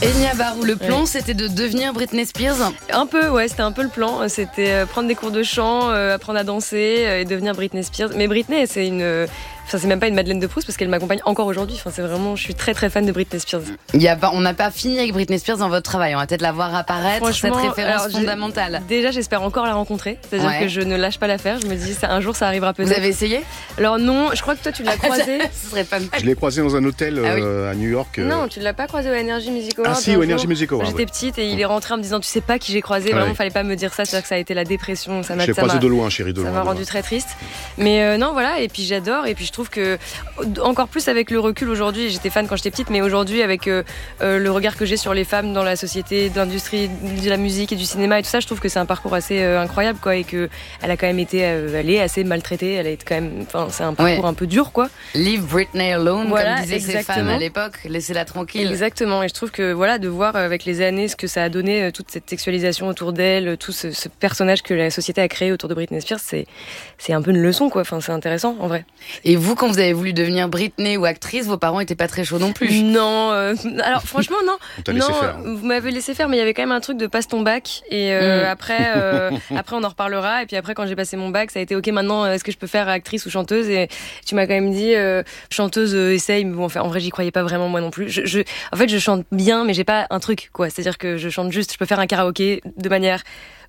Enya Barou, le plan c'était de devenir Britney Spears. Un peu, ouais, c'était un peu le plan. C'était prendre des cours de chant, apprendre à danser et devenir Britney Spears. Mais Britney, c'est même pas une Madeleine de Proust parce qu'elle m'accompagne encore aujourd'hui. Enfin, c'est vraiment, je suis très très fan de Britney Spears. On n'a pas fini avec Britney Spears dans votre travail. On va peut-être la voir apparaître, cette référence fondamentale. Déjà, j'espère encore la rencontrer. C'est-à-dire que je ne lâche pas l'affaire. Je me dis, un jour, ça arrivera peut-être. Vous avez essayé ? Alors non, je crois que toi, tu l'as croisée. Ce serait pas... Je l'ai croisée dans un hôtel à New York. Non, tu ne l'as pas croisée au Energy Music Awards. Ah si, au Energy Music Awards. J'étais petite et il est rentré en me disant, tu sais pas qui j'ai croisé. Vraiment, fallait pas me dire ça. C'est-à-dire que ça a été la dépression. Je l'ai croisée de loin, chérie, de loin. Ça m'a rendu très triste. Mais non, voilà. Et puis j'adore. Et puis je trouve que encore plus avec le recul aujourd'hui, j'étais fan quand j'étais petite, mais aujourd'hui avec le regard que j'ai sur les femmes dans la société, de l'industrie de la musique et du cinéma et tout ça, je trouve que c'est un parcours assez incroyable, quoi, et que elle a quand même été, elle est assez maltraitée, elle est quand même, enfin c'est un parcours un peu dur, quoi. Leave Britney alone, voilà, comme disaient ses fans à l'époque, laissez-la tranquille. Exactement, et je trouve que voilà, de voir avec les années ce que ça a donné, toute cette sexualisation autour d'elle, tout ce personnage que la société a créé autour de Britney Spears, c'est un peu une leçon, quoi. Enfin, c'est intéressant en vrai. Et vous, quand vous avez voulu devenir Britney ou actrice, vos parents étaient pas très chauds non plus? Non, alors franchement non. On t'a laissé faire. Vous m'avez laissé faire, mais il y avait quand même un truc de passe ton bac et après on en reparlera. Et puis après, quand j'ai passé mon bac, ça a été ok. Maintenant, est-ce que je peux faire actrice ou chanteuse? Et tu m'as quand même dit chanteuse, essaye. Mais bon, enfin, en vrai, j'y croyais pas vraiment moi non plus. En fait, je chante bien, mais j'ai pas un truc, quoi. C'est-à-dire que je chante juste. Je peux faire un karaoké de manière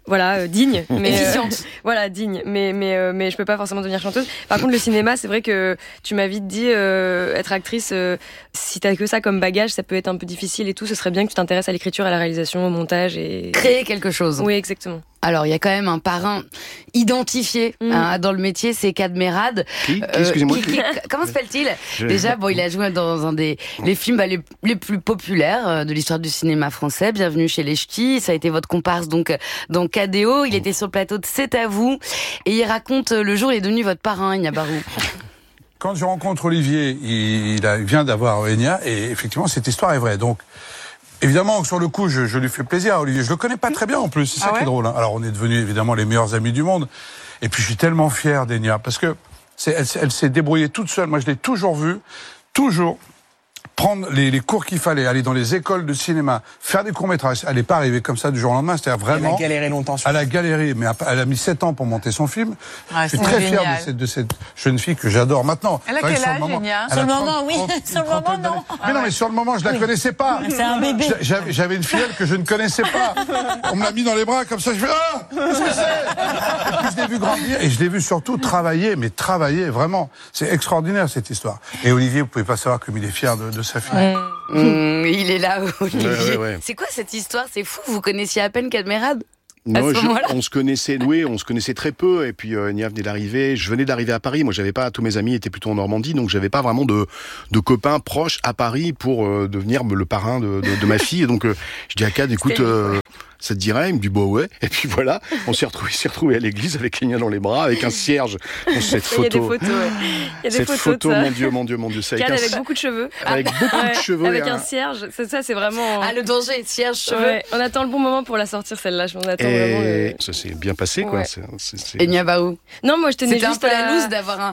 digne, mais voilà, digne, mais je peux pas forcément devenir chanteuse. Par contre, le cinéma, c'est vrai que tu m'as vite dit être actrice, si t'as que ça comme bagage, ça peut être un peu difficile et tout. Ce serait bien que tu t'intéresses à l'écriture, à la réalisation, au montage et créer quelque chose. Oui, exactement. Alors, il y a quand même un parrain identifié dans le métier, c'est Kad Merad. Excusez-moi. Comment s'appelle-t-il ? Déjà, il a joué dans un des films les plus populaires de l'histoire du cinéma français. Bienvenue chez les Ch'tis. Ça a été votre comparse donc dans KDO. Il était sur le plateau de C'est à vous. Et il raconte le jour où il est devenu votre parrain, Enya Barou. Quand je rencontre Olivier, il vient d'avoir Enya, et effectivement, cette histoire est vraie. Donc, évidemment, sur le coup, je lui fais plaisir à Olivier. Je le connais pas très bien en plus, c'est ça qui est drôle. Hein. Alors, on est devenus évidemment les meilleurs amis du monde. Et puis, je suis tellement fier d'Enya parce que elle s'est débrouillée toute seule. Moi, je l'ai toujours vue, toujours prendre les cours qu'il fallait, aller dans les écoles de cinéma, faire des courts-métrages. Elle n'est pas arrivée comme ça du jour au lendemain, c'est-à-dire vraiment... Elle a galéré longtemps. Elle a galéré, mais elle a mis 7 ans pour monter son film. Je suis très fier de cette jeune fille que j'adore maintenant. Elle a quel âge, Enya ? Sur le moment, oui. Sur le moment, non. Mais non, mais sur le moment, je la connaissais pas. C'est un bébé. J'avais une fillette que je ne connaissais pas. On me l'a mis dans les bras comme ça, je fais « Ah ! Qu'est-ce que c'est ?» Et puis je l'ai vu grandir, et je l'ai vu surtout travailler, vraiment. C'est extraordinaire, cette histoire. Et Olivier, vous pouvez pas savoir comme il est fier de sa fille. Il est là, Olivier. Ouais. C'est quoi cette histoire ? C'est fou, vous connaissiez à peine Kad Merad ? Non, on se connaissait très peu. Et puis Enya venait d'arriver. Je venais d'arriver à Paris. Moi, tous mes amis étaient plutôt en Normandie, donc j'avais pas vraiment de copains proches à Paris pour devenir le parrain de ma fille. Et donc je dis à Kad, écoute. Ça te dirait? Il me dit bah ouais. Et puis voilà, on s'est retrouvés à l'église avec Enya dans les bras, avec un cierge. Cette photo. Il y a des photos. Il y a des cette photo, mon Dieu. C'est avec beaucoup de cheveux. Avec beaucoup de cheveux. Avec un cierge. Ça, c'est vraiment. Ah, le danger, cierge, cheveux. Ouais, on attend le bon moment pour la sortir, celle-là. On attend vraiment. Ça s'est bien passé, quoi. Ouais. Enya Barou. Non, moi, je tenais juste un peu la loose d'avoir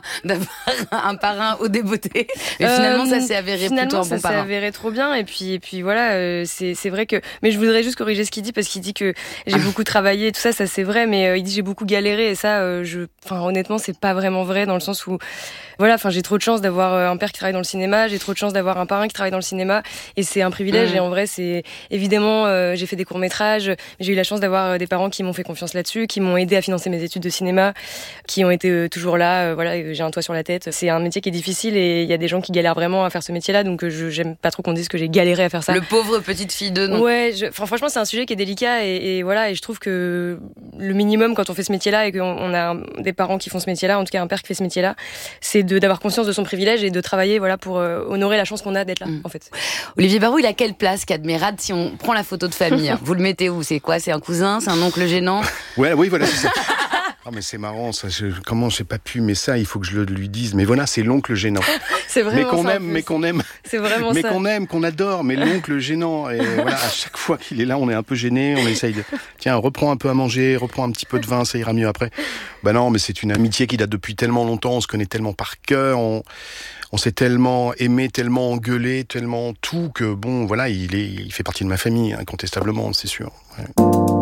un parrain au débeauté. Mais finalement, ça s'est avéré plutôt un bon parrain. Ça s'est avéré trop bien. Et puis voilà, c'est vrai que. Mais je voudrais juste corriger ce qu'il dit parce qu'il dit que j'ai beaucoup travaillé et tout ça c'est vrai, mais il dit j'ai beaucoup galéré et ça, honnêtement, c'est pas vraiment vrai dans le sens où, j'ai trop de chance d'avoir un père qui travaille dans le cinéma, j'ai trop de chance d'avoir un parrain qui travaille dans le cinéma et c'est un privilège et en vrai, c'est évidemment, j'ai fait des courts-métrages, j'ai eu la chance d'avoir des parents qui m'ont fait confiance là-dessus, qui m'ont aidé à financer mes études de cinéma, qui ont été toujours là, j'ai un toit sur la tête. C'est un métier qui est difficile et il y a des gens qui galèrent vraiment à faire ce métier-là, donc j'aime pas trop qu'on dise que j'ai galéré à faire ça. Le pauvre petite fille de nom. Ouais, franchement, c'est un sujet qui est délicat et je trouve que le minimum quand on fait ce métier-là et qu'on a des parents qui font ce métier-là, en tout cas un père qui fait ce métier-là, c'est d'avoir conscience de son privilège et de travailler pour honorer la chance qu'on a d'être là, en fait. Olivier Barou, il a quelle place, Kad Merad, si on prend la photo de famille? Vous le mettez où? C'est quoi? C'est un cousin? C'est un oncle gênant? Oui, voilà, c'est ça. Ah mais c'est marrant ça. Comment j'ai pas pu, mais ça il faut que je le lui dise. Mais voilà, c'est l'oncle gênant. C'est vraiment mais qu'on aime. C'est vraiment mais ça. qu'on aime, qu'on adore. Mais l'oncle gênant. Et voilà, à chaque fois qu'il est là, on est un peu gêné. On essaye de, tiens, reprends un peu à manger, reprends un petit peu de vin, ça ira mieux après. Bah non, mais c'est une amitié qui date depuis tellement longtemps. On se connaît tellement par cœur. On s'est tellement aimé, tellement engueulé, tellement tout que bon, voilà, il fait partie de ma famille incontestablement, c'est sûr. Ouais.